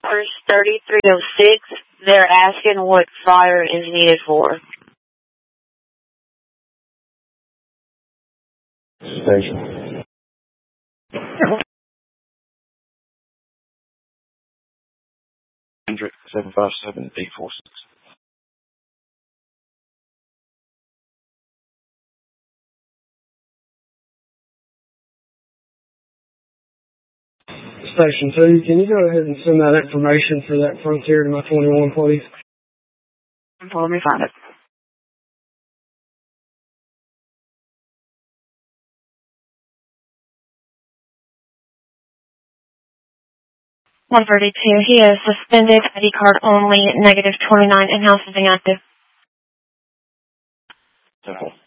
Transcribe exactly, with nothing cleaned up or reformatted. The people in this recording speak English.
First thirty-three oh six, they're asking what fire is needed for. Station. Hendrick, seven five seven, eight four six. Station two, can you go ahead and send that information for that Frontier to my twenty-one, please? Let me find it. one thirty-two, he is suspended, I D card only, negative twenty-nine, in-house is inactive. Okay.